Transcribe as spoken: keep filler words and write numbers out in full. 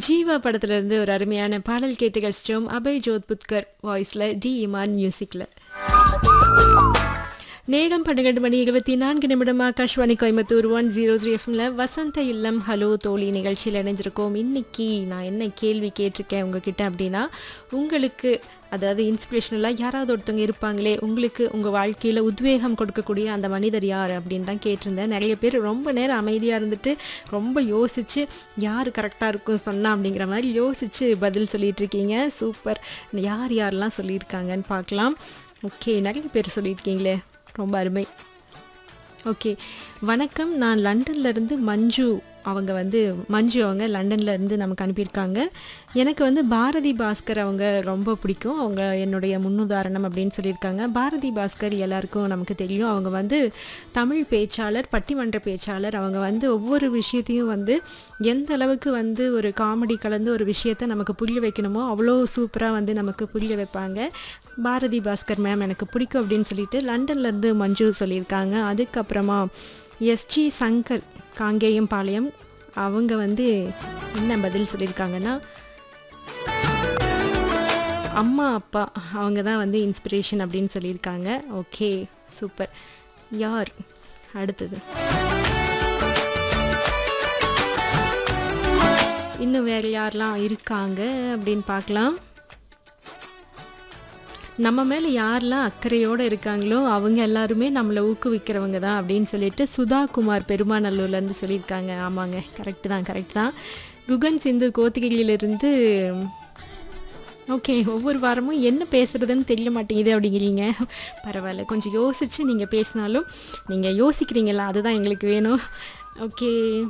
ஜீவா படத்துலேருந்து ஒரு அருமையான பாடல் கேட்டு கழிச்சிட்டோம். அபய் ஜோத்புத்கர் வாய்ஸில், டி இமான் மியூசிக்கில். நேரம் பன்னிரண்டு மணி இருபத்தி நான்கு நிமிடம். Akashvani Coimbatore one zero three எஃப்எம்ல வசந்த இல்லம் ஹலோ தோழி நிகழ்ச்சியில் இணைஞ்சிருக்கோம். இன்னைக்கு நான் என்ன கேள்வி கேட்டிருக்கேன் உங்ககிட்ட அப்படின்னா, உங்களுக்கு அதாவது இன்ஸ்பிரேஷனலாக யாராவது ஒருத்தவங்க இருப்பாங்களே, உங்களுக்கு உங்கள் வாழ்க்கையில் உத்வேகம் கொடுக்கக்கூடிய அந்த மனிதர் யார் அப்படின்னு தான் கேட்டிருந்தேன். நிறைய பேர் ரொம்ப நேரம் அமைதியாக இருந்துட்டு ரொம்ப யோசித்து யார் கரெக்டாக இருக்கும் சொன்னா அப்படிங்கிற மாதிரி யோசித்து பதில் சொல்லிட்டு இருக்கீங்க. சூப்பர். யார் யாரெல்லாம் சொல்லியிருக்காங்கன்னு பார்க்கலாம். ஓகே, நிறைய பேர் சொல்லியிருக்கீங்களே, ரொம்ப அருமை. ஓகே, வணக்கம். நான் லண்டன்லேருந்து மஞ்சு. அவங்க வந்து மஞ்சு அவங்க லண்டன்லேருந்து நமக்கு அனுப்பியிருக்காங்க. எனக்கு வந்து பாரதி பாஸ்கர் அவங்க ரொம்ப பிடிக்கும். அவங்க என்னுடைய முன்னுதாரணம் அப்படின்னு சொல்லியிருக்காங்க. பாரதி பாஸ்கர் எல்லாருக்கும் நமக்கு தெரியும். அவங்க வந்து தமிழ் பேச்சாளர், பட்டிமன்ற பேச்சாளர். அவங்க வந்து ஒவ்வொரு விஷயத்தையும் வந்து எந்த அளவுக்கு வந்து ஒரு காமெடி கலந்து ஒரு விஷயத்தை நமக்கு புரிய வைக்கணுமோ அவ்வளோ சூப்பராக வந்து நமக்கு புரிய வைப்பாங்க. பாரதி பாஸ்கர் மேம் எனக்கு பிடிக்கும் அப்படின்னு சொல்லிட்டு லண்டன்லேருந்து மஞ்சு சொல்லியிருக்காங்க. அதுக்கப்புறமா எஸ்ஜி சங்கர் காங்கேயம் பாளையம், அவங்க வந்து என்ன பதில் சொல்லியிருக்காங்கன்னா, அம்மா அப்பா அவங்க தான் வந்து இன்ஸ்பிரேஷன் அப்படின்னு சொல்லியிருக்காங்க. Okay, super. யார் அடுத்தது? இன்னும் வேறு யாரெல்லாம் இருக்காங்க அப்படின்னு பார்க்கலாம். நம்ம மேலே யாரெல்லாம் அக்கறையோடு இருக்காங்களோ அவங்க எல்லாருமே நம்மளை ஊக்குவிக்கிறவங்க தான் அப்படின்னு சொல்லிட்டு சுதா குமார் பெருமாநல்லூர்லேருந்து சொல்லியிருக்காங்க. ஆமாங்க, கரெக்டு தான் கரெக்ட் தான். குகன் சிந்து கோத்தகிரியிலிருந்து, ஓகே, ஒவ்வொரு வாரமும் என்ன பேசுகிறதுன்னு தெரிய மாட்டேங்குது அப்படிங்கிறீங்க. பரவாயில்ல, கொஞ்சம் யோசித்து நீங்கள் பேசினாலும் நீங்கள் யோசிக்கிறீங்களா, அதுதான் எங்களுக்கு வேணும். ஓகே,